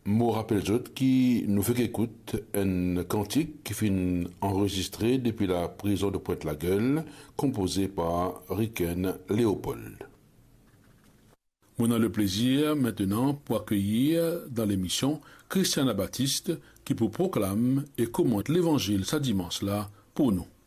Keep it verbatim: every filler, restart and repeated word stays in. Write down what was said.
Moi, rappelle autres qui nous fait écoute un cantique qui finit enregistré depuis la prison de Pointe-la-Gueule, composé par Riken Léopold. On a le plaisir maintenant pour accueillir dans l'émission Christiana Baptiste qui vous proclame et commente l'évangile ce dimanche-là pour nous.